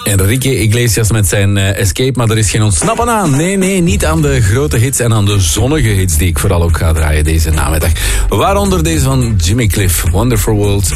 Enrique Iglesias met zijn Escape, maar er is geen ontsnappen aan. Nee, niet aan de grote hits en aan de zonnige hits die ik vooral ook ga draaien deze namiddag. Waaronder deze van Jimmy Cliff, Wonderful World